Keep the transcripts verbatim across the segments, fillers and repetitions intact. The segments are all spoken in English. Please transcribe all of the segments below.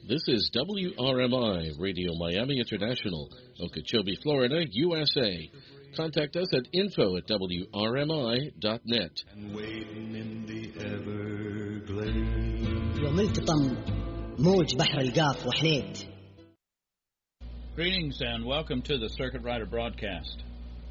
This is W R M I, Radio Miami International, Okeechobee, Florida, U S A. Contact us at info at W R M I dot net. And waiting in the Everglades. وملتطم موج بحر القاف وحليت. Greetings and welcome to the Circuit Rider broadcast.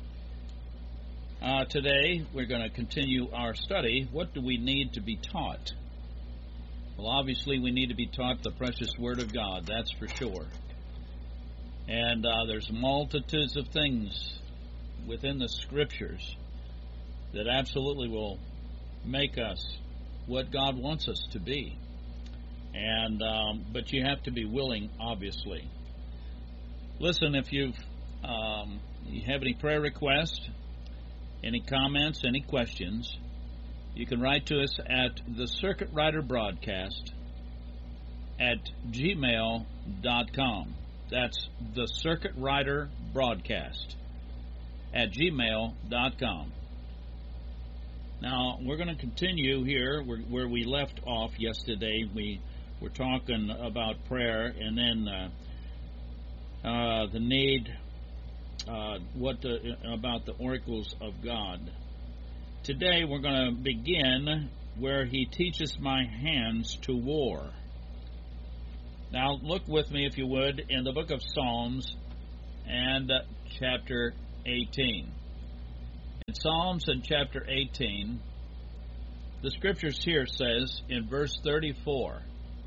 Uh, today we're going to continue our study. What do we need to be taught? Well, obviously we need to be taught the precious Word of God, that's for sure. And uh, there's multitudes of things within the Scriptures that absolutely will make us what God wants us to be. And um, but you have to be willing, obviously. Listen, if you've um, you have any prayer requests, any comments, any questions, you can write to us at the Circuit Rider Broadcast at gmail dot com. That's the Circuit Rider Broadcast at gmail dot com. Now, we're going to continue here where, where we left off yesterday. We were talking about prayer and then uh, uh, the need, uh, what the, about the oracles of God. Today we're going to begin where he teaches my hands to war. Now look with me, if you would, in the book of Psalms and uh, chapter eighteen. In Psalms and chapter eighteen, the scriptures here says in verse thirty-four,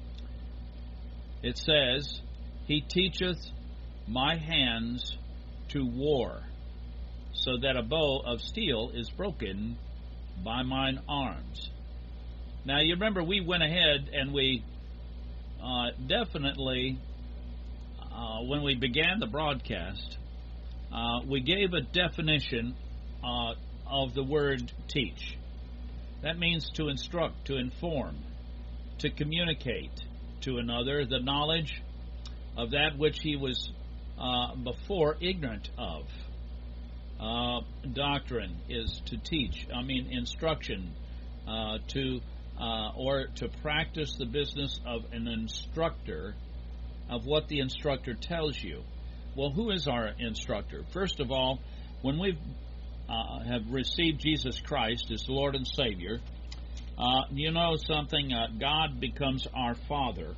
it says, He teacheth my hands to war, so that a bow of steel is broken by mine arms. Now, you remember we went ahead and we uh, definitely, uh, when we began the broadcast, uh, we gave a definition uh, of the word teach. That means to instruct, to inform, to communicate to another the knowledge of that which he was uh, before ignorant of. Uh, doctrine is to teach, I mean instruction, uh, to uh, or to practice the business of an instructor, of what the instructor tells you. Well, who is our instructor? First of all, when we uh, have received Jesus Christ as Lord and Savior, uh, you know something, uh, God becomes our Father,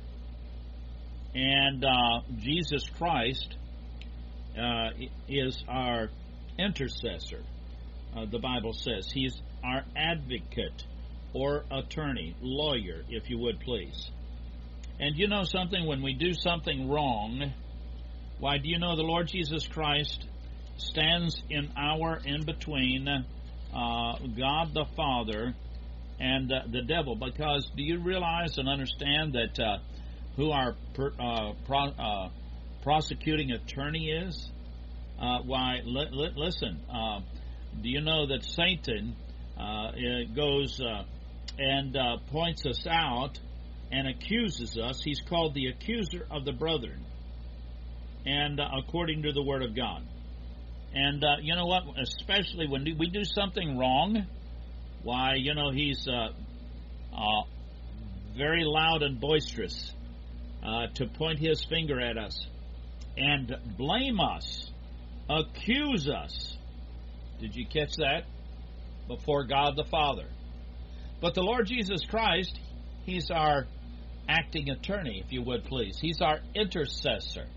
and uh, Jesus Christ uh, is our intercessor. Uh, the Bible says he's our advocate or attorney, lawyer, if you would please. And you know something, when we do something wrong, why, do you know the Lord Jesus Christ stands in our in between uh, God the Father and uh, the devil? Because do you realize and understand that uh, who our per, uh, pro, uh, prosecuting attorney is? Uh, why, li- li- listen, uh, do you know that Satan uh, goes uh, and uh, points us out and accuses us? He's called the accuser of the brethren, and uh, according to the Word of God. And uh, you know what, especially when we do something wrong, why, you know, he's uh, uh, very loud and boisterous uh, to point his finger at us and blame us, accuse us. Did you catch that? Before God the Father. But the Lord Jesus Christ, he's our acting attorney, if you would please. He's our intercessor.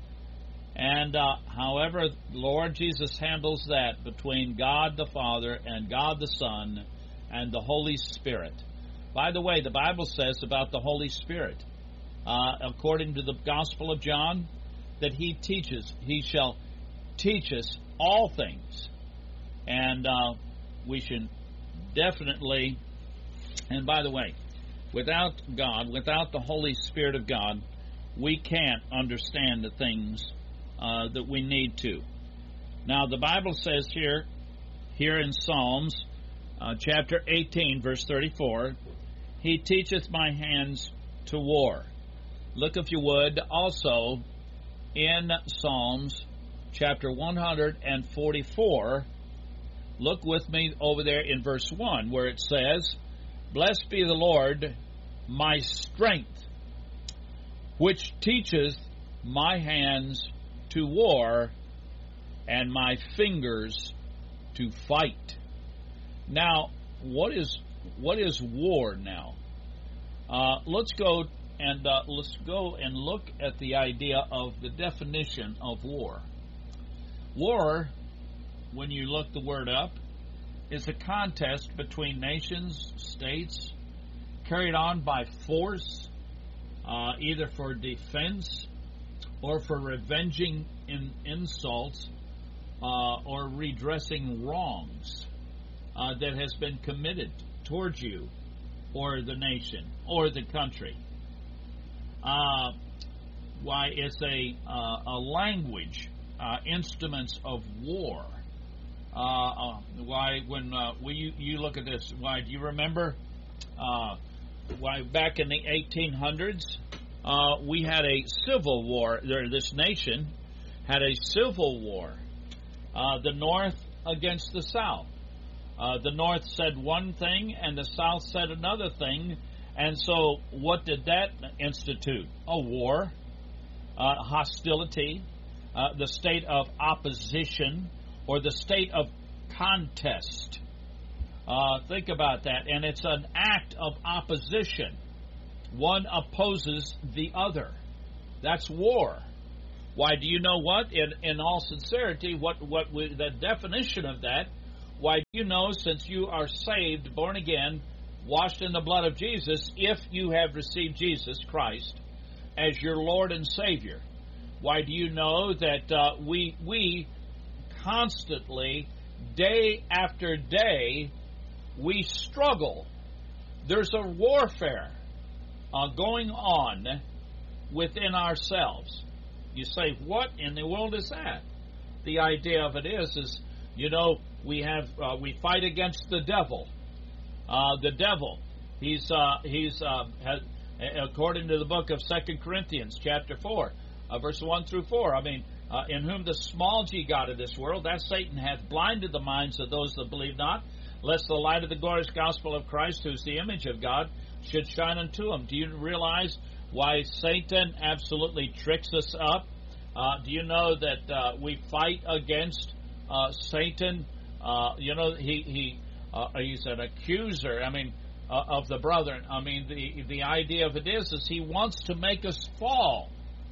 And uh, however the Lord Jesus handles that between God the Father and God the Son and the Holy Spirit. By the way, the Bible says about the Holy Spirit, uh, according to the Gospel of John, that he teaches, he shall teach us all things. And uh, we should definitely, and by the way, without God, without the Holy Spirit of God, we can't understand the things uh, that we need to. Now, the Bible says here, here in Psalms, uh, chapter eighteen, verse thirty-four, He teacheth my hands to war. Look, if you would, also in Psalms chapter one forty-four, look with me over there in verse one, where it says, Blessed be the Lord, my strength, which teacheth my hands to war and my fingers to fight. Now, what is what is war now? Uh, let's go and uh, let's go and look at the idea of the definition of war. War, when you look the word up, is a contest between nations, states, carried on by force, uh, either for defense or for revenging in insults uh, or redressing wrongs uh, that has been committed towards you or the nation or the country. Uh, why, it's a, uh, a language, uh, instruments of war. Uh, uh, why, when uh, we, you, you look at this, why, do you remember uh, why back in the eighteen hundreds, uh, we had a civil war. There, this nation had a civil war. Uh, the North against the South. Uh, the North said one thing, and the South said another thing. And so, what did that institute? A war, uh, hostility, uh, the state of opposition, or the state of contest. Uh, think about that. And it's an act of opposition. One opposes the other. That's war. Why, do you know what? In, in all sincerity, what, what we, the definition of that, why, do you know, since you are saved, born again, washed in the blood of Jesus, if you have received Jesus Christ as your Lord and Savior, why, do you know that uh, we we constantly, day after day, we struggle. There's a warfare uh, going on within ourselves. You say, what in the world is that? The idea of it is, is you know, we have uh, we fight against the devil. Uh, the devil, he's uh, he's uh, has, according to the book of Second Corinthians, chapter four, uh, verse one through four. I mean, uh, in whom the small g god of this world, that Satan, hath blinded the minds of those that believe not, lest the light of the glorious gospel of Christ, who's the image of God, should shine unto them. Do you realize why Satan absolutely tricks us up? Uh, do you know that uh, we fight against uh, Satan? Uh, you know, he he uh, he's an accuser. I mean, uh, of the brethren. I mean, the the idea of it is, is he wants to make us fall.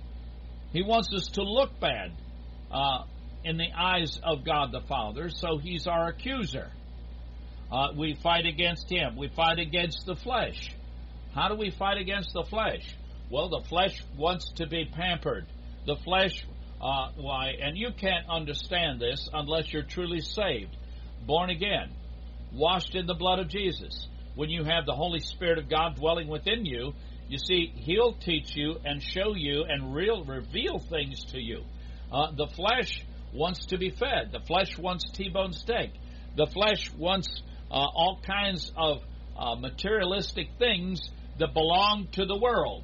He wants us to look bad uh, in the eyes of God the Father. So he's our accuser. Uh, we fight against him. We fight against the flesh. How do we fight against the flesh? Well, the flesh wants to be pampered. The flesh, uh, why, and you can't understand this unless you're truly saved, born again, washed in the blood of Jesus. When you have the Holy Spirit of God dwelling within you, you see, He'll teach you and show you and real, reveal things to you. Uh, the flesh wants to be fed. The flesh wants T-bone steak. The flesh wants uh, all kinds of uh, materialistic things that belong to the world.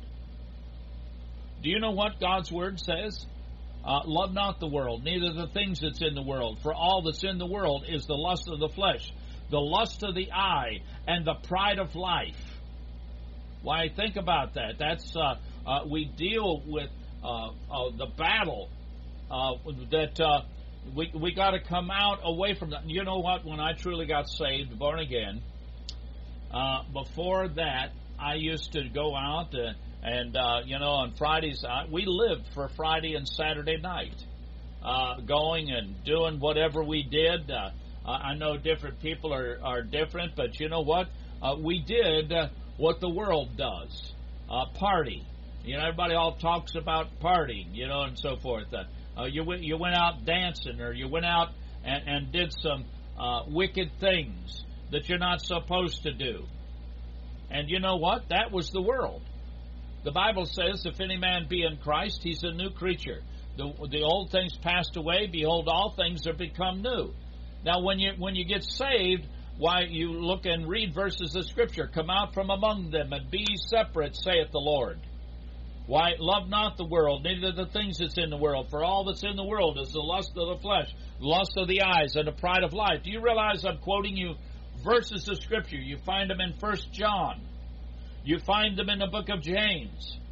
Do you know what God's Word says? Uh, love not the world, neither the things that's in the world. For all that's in the world is the lust of the flesh, the lust of the eye, and the pride of life. Why, think about that. That's uh, uh, we deal with uh, uh, the battle uh, that uh, we we got to come out away from that. You know what? When I truly got saved, born again, uh, before that, I used to go out uh, and uh, you know, on Fridays uh, we lived for Friday and Saturday night, uh, going and doing whatever we did. Uh, I know different people are are different, but you know what? Uh, we did. Uh, what the world does, uh, party. You know, everybody all talks about partying, you know, and so forth. Uh, uh, you went, you went out dancing, or you went out and, and did some uh, wicked things that you're not supposed to do. And you know what? That was the world. The Bible says, if any man be in Christ, he's a new creature. The, the old things passed away, behold, all things are become new. Now, when you when you get saved, why, you look and read verses of Scripture. Come out from among them and be separate, saith the Lord. Why, love not the world, neither the things that's in the world. For all that's in the world is the lust of the flesh, the lust of the eyes, and the pride of life. Do you realize I'm quoting you verses of Scripture? You find them in First John. You find them in the book of James.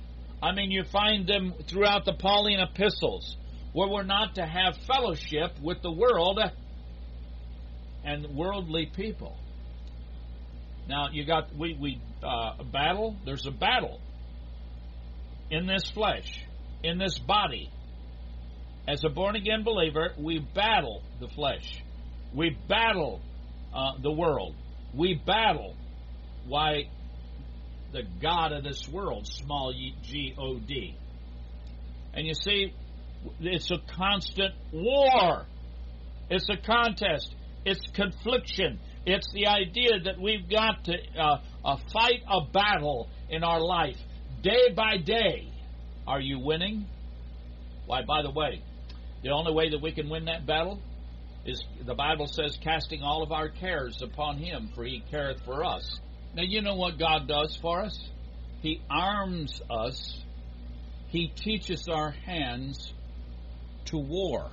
I mean, you find them throughout the Pauline epistles, where we're not to have fellowship with the world and worldly people. Now, you got, we, we uh, battle, there's a battle in this flesh, in this body. As a born-again believer, we battle the flesh. We battle uh, the world. We battle, why, the God of this world, small g O D. And you see, it's a constant war. It's a contest. It's confliction. It's the idea that we've got to uh, uh, fight a battle in our life day by day. Are you winning? Why, by the way, the only way that we can win that battle is, the Bible says, casting all of our cares upon Him, for He careth for us. Now, you know what God does for us? He arms us. He teaches our hands to war.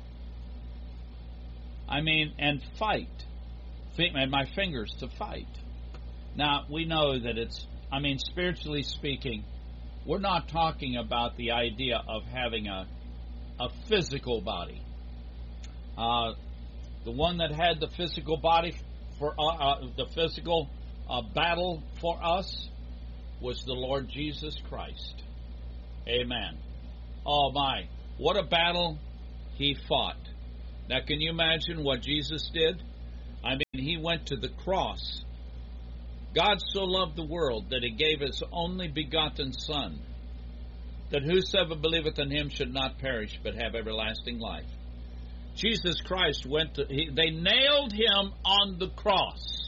I mean, and fight. And my fingers to fight. Now, we know that it's, I mean, spiritually speaking, we're not talking about the idea of having a, a physical body. Uh, the one that had the physical body for uh, uh, the physical uh, battle for us was the Lord Jesus Christ. Amen. Oh my, what a battle He fought. Now, can you imagine what Jesus did? I mean, He went to the cross. God so loved the world that He gave His only begotten Son, that whosoever believeth in Him should not perish, but have everlasting life. Jesus Christ went to, he, they nailed Him on the cross.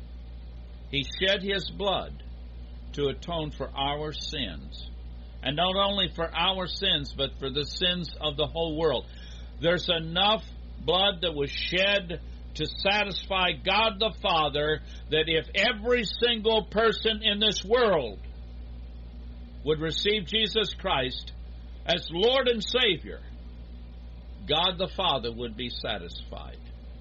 He shed His blood to atone for our sins. And not only for our sins, but for the sins of the whole world. There's enough blood that was shed to satisfy God the Father, that if every single person in this world would receive Jesus Christ as Lord and Savior, God the Father would be satisfied.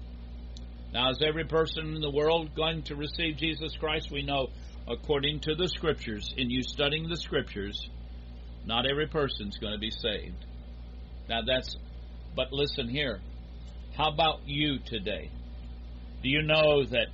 Now, is every person in the world going to receive Jesus Christ? We know, according to the Scriptures, in you studying the Scriptures, not every person's going to be saved. Now, that's, but listen here. How about you today? Do you know that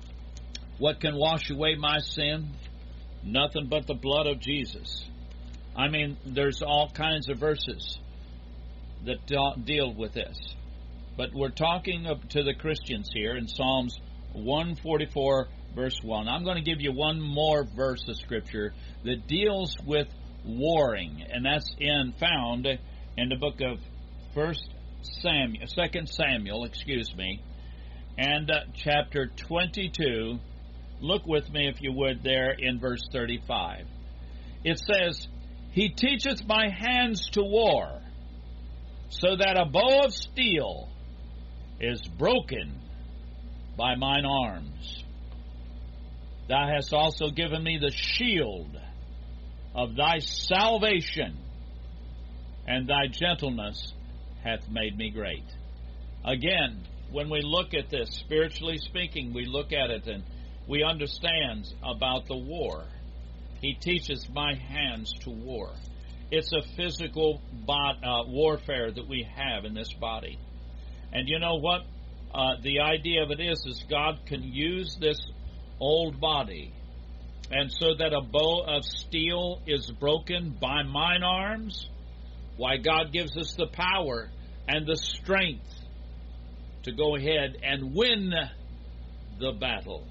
what can wash away my sin? Nothing but the blood of Jesus. I mean, there's all kinds of verses that deal with this. But we're talking to the Christians here in Psalms one forty-four, verse one. I'm going to give you one more verse of Scripture that deals with warring, and that's in found in the book of First Samuel, Second Samuel, excuse me, and uh, chapter twenty-two. Look with me, if you would, there in verse thirty-five. It says, He teacheth my hands to war, so that a bow of steel is broken by mine arms. Thou hast also given me the shield of thy salvation, and thy gentleness hath made me great. Again, when we look at this, spiritually speaking, we look at it and we understand about the war. He teaches my hands to war. It's a physical bot, uh, warfare that we have in this body. And you know what? Uh, the idea of it is, is God can use this old body, and so that a bow of steel is broken by mine arms, why, God gives us the power and the strength to go ahead and win the battle.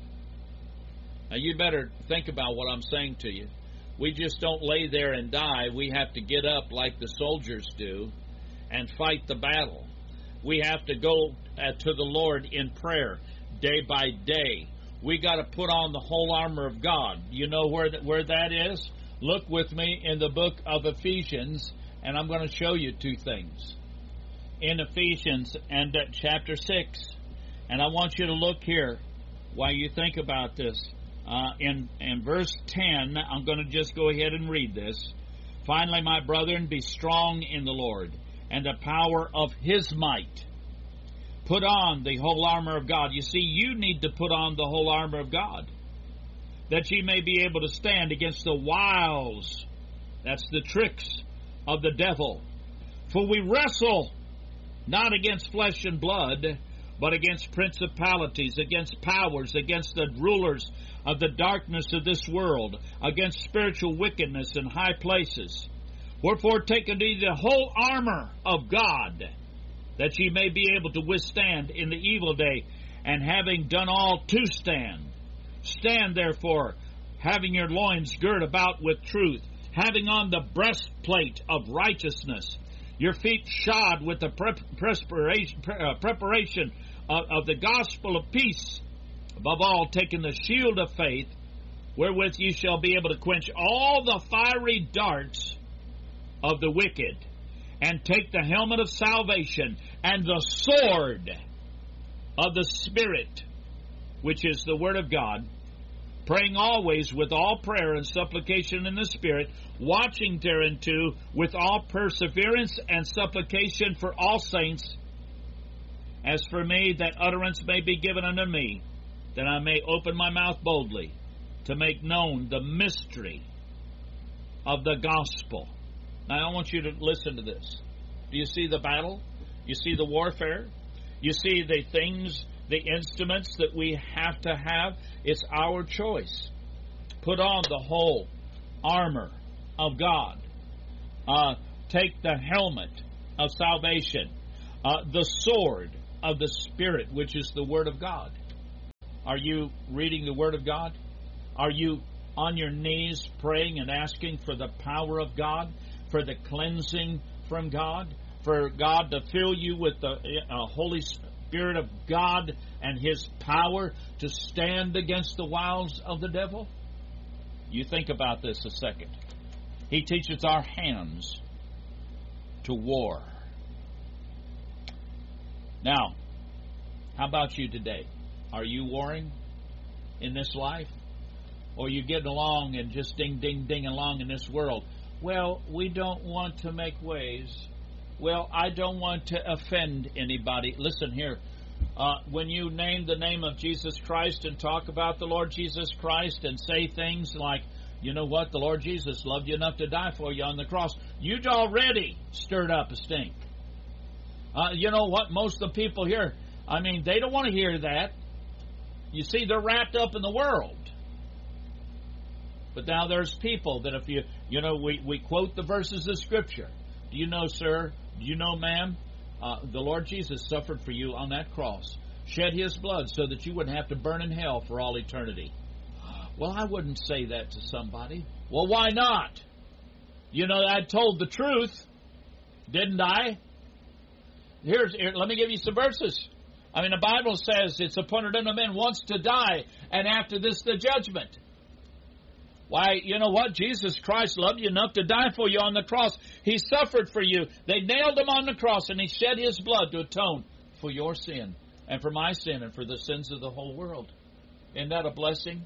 Now, you better think about what I'm saying to you. We just don't lay there and die. We have to get up like the soldiers do and fight the battle. We have to go uh, to the Lord in prayer day by day. We got to put on the whole armor of God. You know where that, where that is? Look with me in the book of Ephesians, and I'm going to show you two things. In Ephesians and uh, chapter six, and I want you to look here while you think about this. Uh, in, in verse ten, I'm going to just go ahead and read this. Finally, my brethren, be strong in the Lord and the power of His might. Put on the whole armor of God. You see, you need to put on the whole armor of God, that ye may be able to stand against the wiles That's the tricks of the devil. For we wrestle not against flesh and blood, but against principalities, against powers, against the rulers of the darkness of this world, against spiritual wickedness in high places. Wherefore take unto you the whole armor of God, that ye may be able to withstand in the evil day, and having done all to stand. Stand therefore, having your loins girt about with truth, having on the breastplate of righteousness, your feet shod with the prep, preparation, uh, preparation of, of the gospel of peace, above all taking the shield of faith, wherewith ye shall be able to quench all the fiery darts of the wicked, and take the helmet of salvation and the sword of the Spirit, which is the Word of God, praying always with all prayer and supplication in the Spirit, watching thereunto with all perseverance and supplication for all saints. As for me, that utterance may be given unto me, that I may open my mouth boldly, to make known the mystery of the gospel. Now I want you to listen to this. Do you see the battle? You see the warfare? You see the things, the instruments that we have to have? It's our choice. Put on the whole armor of God. Uh, take the helmet of salvation. Uh, the sword of the Spirit, which is the Word of God. Are you reading the Word of God? Are you on your knees praying and asking for the power of God, for the cleansing from God, for God to fill you with the uh, Holy Spirit of God and His power to stand against the wiles of the devil? You think about this a second. He teaches our hands to war. Now, how about you today? Are you warring in this life? Or are you getting along and just ding, ding, ding along in this world? Well, we don't want to make waves. Well, I don't want to offend anybody. Listen here. Uh, when you name the name of Jesus Christ and talk about the Lord Jesus Christ and say things like, you know what, the Lord Jesus loved you enough to die for you on the cross, you'd already stirred up a stink. Uh, you know what, most of the people here, I mean, they don't want to hear that. You see, they're wrapped up in the world. But now there's people that if you, you know, we, we quote the verses of Scripture. Do you know, sir, do you know, ma'am, uh, the Lord Jesus suffered for you on that cross, shed His blood so that you wouldn't have to burn in hell for all eternity. Well, I wouldn't say that to somebody. Well, why not? You know, I told the truth, didn't I? Here's, here, let me give you some verses. I mean, the Bible says it's appointed unto men once to die, and after this the judgment. Why, you know what? Jesus Christ loved you enough to die for you on the cross. He suffered for you. They nailed Him on the cross, and He shed His blood to atone for your sin, and for my sin, and for the sins of the whole world. Isn't that a blessing?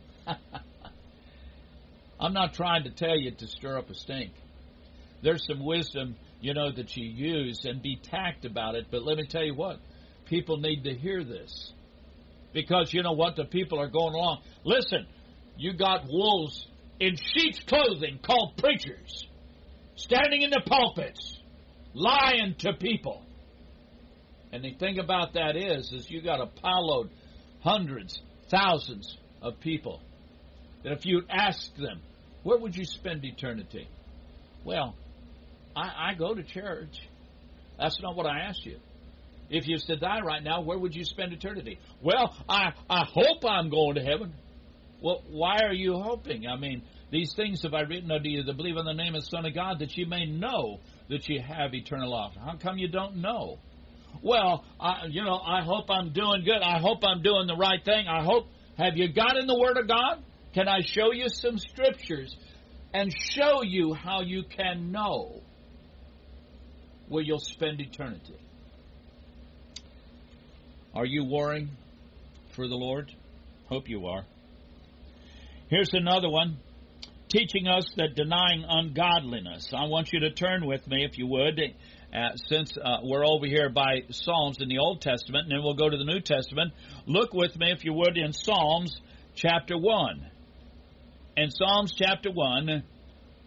I'm not trying to tell you to stir up a stink. There's some wisdom, you know, that you use, and be tact about it, but let me tell you what. People need to hear this. Because you know what? The people are going along. Listen, you got wolves in sheep's clothing called preachers, standing in the pulpits, lying to people. And the thing about that is, is you got a pile load, hundreds, thousands of people, that if you ask them, where would you spend eternity? Well, I, I go to church. That's not what I asked you. If you was to die right now, where would you spend eternity? Well, I, I hope I'm going to heaven. Well, why are you hoping? I mean, these things have I written unto you that believe on the name of the Son of God, that you may know that you have eternal life. How come you don't know? Well, I, you know, I hope I'm doing good. I hope I'm doing the right thing. I hope, have you got in the Word of God? Can I show you some scriptures and show you how you can know where you'll spend eternity? Are you warring for the Lord? Hope you are. Here's another one, teaching us that denying ungodliness. I want you to turn with me, if you would, uh, since uh, we're over here by Psalms in the Old Testament, and then we'll go to the New Testament. Look with me, if you would, in Psalms chapter one. In Psalms chapter one,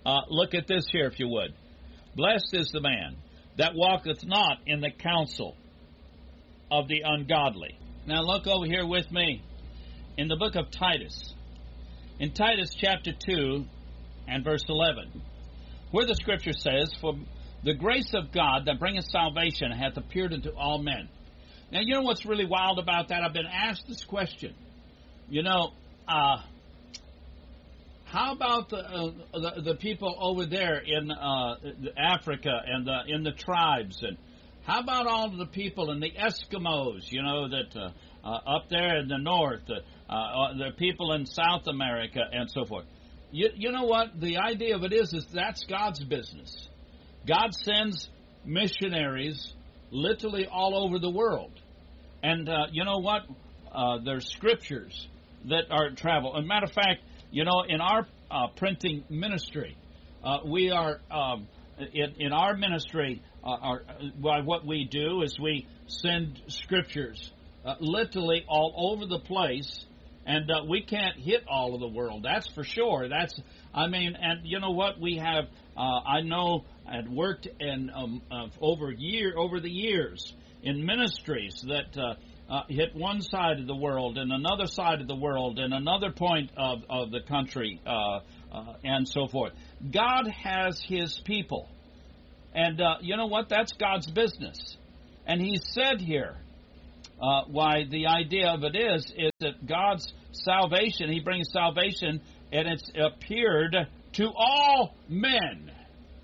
Uh, look at this here, if you would. Blessed is the man that walketh not in the counsel of the ungodly. Now look over here with me in the book of Titus. In Titus chapter two and verse eleven, where the scripture says, For the grace of God that bringeth salvation hath appeared unto all men. Now, you know what's really wild about that? I've been asked this question. You know, uh, how about the, uh, the the people over there in uh, Africa and the, in the tribes? And how about all of the people in the Eskimos, you know, that uh, uh, up there in the north, uh, uh, the people in South America and so forth? You, you know what? The idea of it is, is that's God's business. God sends missionaries literally all over the world. And uh, you know what? Uh, there's scriptures that are travel. As a matter of fact, you know, in our uh, printing ministry, uh, we are, um, in, in our ministry, uh, our, well, what we do is we send scriptures uh, literally all over the place, and uh, we can't hit all of the world, that's for sure. That's, I mean, and you know what? We have, uh, I know, I'd worked in um, uh, over year over the years in ministries that uh, uh, hit one side of the world and another side of the world and another point of, of the country uh, uh, and so forth. God has His people. And uh, you know what? That's God's business. And He said here, uh, why the idea of it is, is that God's salvation, He brings salvation, and it's appeared to all men.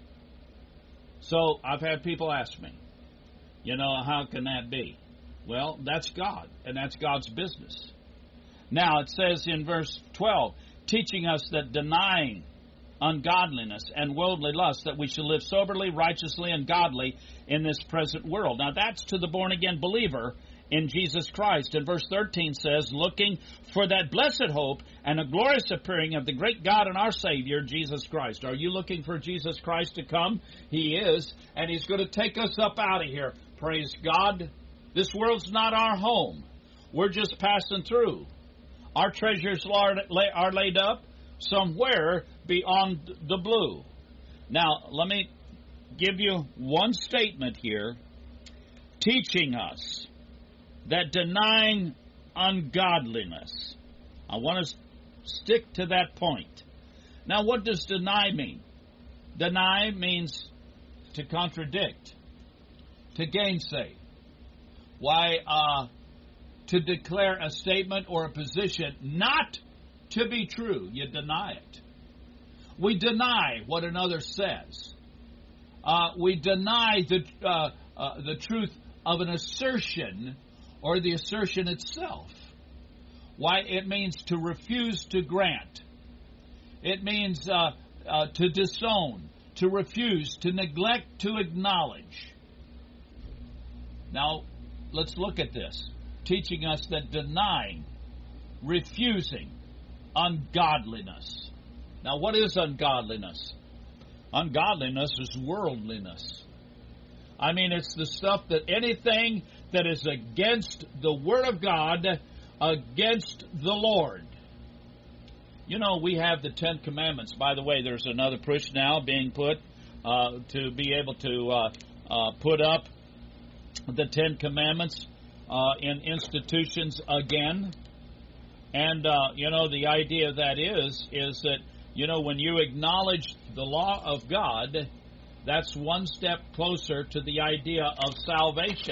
So I've had people ask me, you know, how can that be? Well, that's God, and that's God's business. Now, it says in verse twelve, teaching us that denying ungodliness and worldly lust, that we should live soberly, righteously, and godly in this present world. Now, that's to the born-again believer in Jesus Christ. And verse thirteen says, looking for that blessed hope and a glorious appearing of the great God and our Savior, Jesus Christ. Are you looking for Jesus Christ to come? He is, and He's going to take us up out of here. Praise God. This world's not our home. We're just passing through. Our treasures are laid up somewhere beyond the blue. Now, let me give you one statement here, teaching us that denying ungodliness. I want to stick to that point. Now, what does deny mean? Deny means to contradict, to gainsay. Why, uh, to declare a statement or a position not to be true. You deny it. We deny what another says. Uh, we deny the uh, uh, the truth of an assertion or the assertion itself. Why, it means to refuse to grant. It means uh, uh, to disown, to refuse, to neglect to acknowledge. Now, let's look at this. Teaching us that denying, refusing, ungodliness. Now, what is ungodliness? Ungodliness is worldliness. I mean, it's the stuff that anything that is against the Word of God, against the Lord. You know, we have the Ten Commandments. By the way, there's another push now being put uh, to be able to uh, uh, put up the Ten Commandments uh, in institutions again. And, uh, you know, the idea of that is, is that, you know, when you acknowledge the law of God, that's one step closer to the idea of salvation.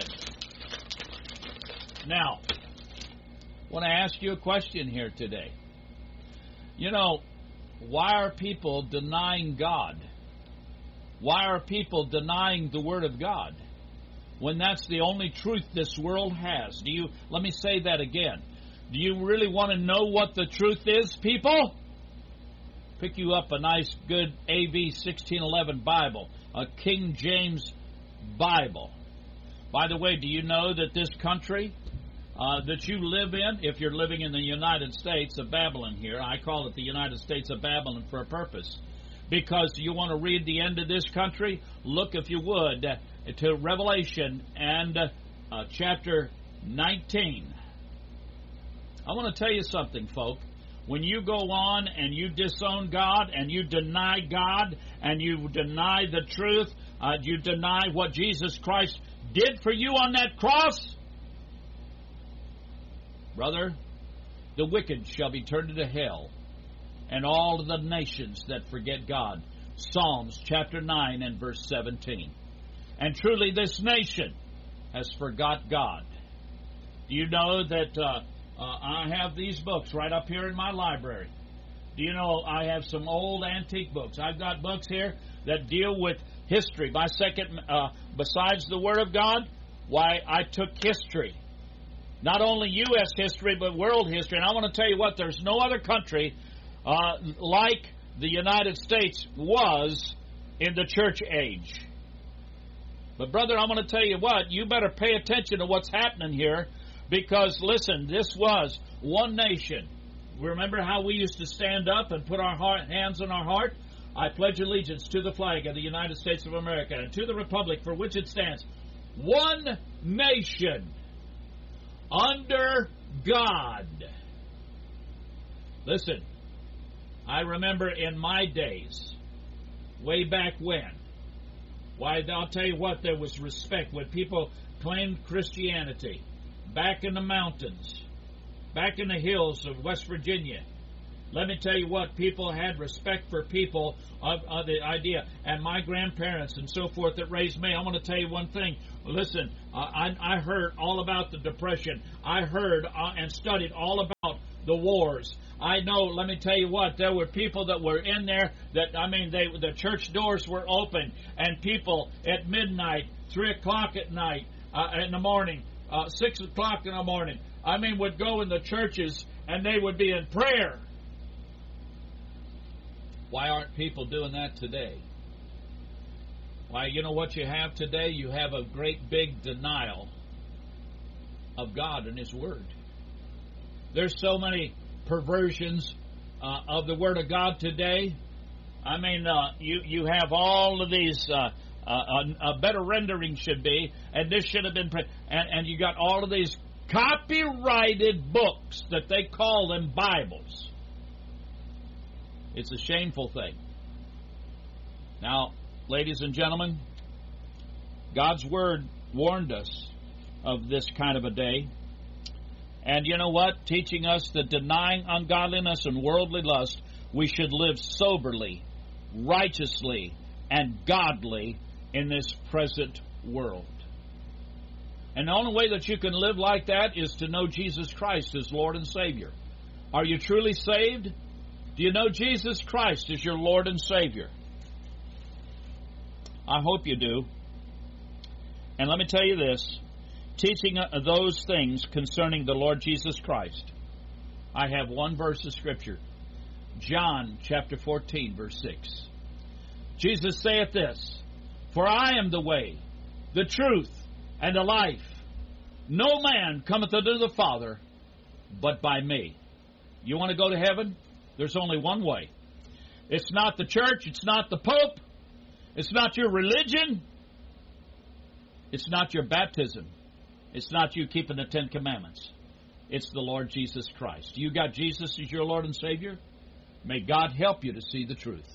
Now, I want to ask you a question here today. You know, why are people denying God? Why are people denying the Word of God when that's the only truth this world has? Do you, let me say that again. Do you really want to know what the truth is, people? Pick you up a nice, good A V sixteen eleven Bible, a King James Bible. By the way, do you know that this country uh, that you live in, if you're living in the United States of Babylon here, I call it the United States of Babylon for a purpose, because you want to read the end of this country? Look, if you would, to Revelation and uh, chapter nineteen. I want to tell you something, folk. when you go on and you disown God and you deny God and you deny the truth, uh, you deny what Jesus Christ did for you on that cross, brother, the wicked shall be turned into hell, and all of the nations that forget God. Psalms chapter nine and verse seventeen. And truly this nation has forgot God. Do you know that uh, uh, I have these books right up here in my library? Do you know I have some old antique books? I've got books here that deal with history. My second, uh, besides the Word of God, why, I took history. Not only U S history, but world history. And I want to tell you what, there's no other country uh, like the United States was in the church age. But brother, I'm going to tell you what, you better pay attention to what's happening here, because listen, this was one nation. Remember how we used to stand up and put our heart, hands on our heart? I pledge allegiance to the flag of the United States of America and to the republic for which it stands, one nation, under God. Listen, I remember in my days, way back when, why, I'll tell you what, there was respect when people claimed Christianity back in the mountains, back in the hills of West Virginia. Let me tell you what, people had respect for people of, of the idea. And my grandparents and so forth that raised me, I want to tell you one thing. Listen, uh, I, I heard all about the Depression. I heard uh, and studied all about the wars. I know, let me tell you what, there were people that were in there that, I mean, they the church doors were open, and people at midnight, three o'clock at night, uh, in the morning, uh, six o'clock in the morning, I mean, would go in the churches and they would be in prayer. Why aren't people doing that today? Why, you know what you have today? You have a great big denial of God and His Word. There's so many perversions uh, of the Word of God today. I mean, uh, you, you have all of these, uh, uh, a, a better rendering should be, and this should have been, pre- and, and you got all of these copyrighted books that they call them Bibles. It's a shameful thing. Now, ladies and gentlemen, God's Word warned us of this kind of a day. And you know what? Teaching us that denying ungodliness and worldly lust, we should live soberly, righteously, and godly in this present world. And the only way that you can live like that is to know Jesus Christ as Lord and Savior. Are you truly saved? Do you know Jesus Christ as your Lord and Savior? I hope you do. And let me tell you this. Teaching those things concerning the Lord Jesus Christ, I have one verse of Scripture. John chapter fourteen, verse six. Jesus saith this, For I am the way, the truth, and the life. No man cometh unto the Father but by me. You want to go to heaven? There's only one way. It's not the church. It's not the Pope. It's not your religion. It's not your baptism. It's not you keeping the Ten Commandments. It's the Lord Jesus Christ. You got Jesus as your Lord and Savior? May God help you to see the truth.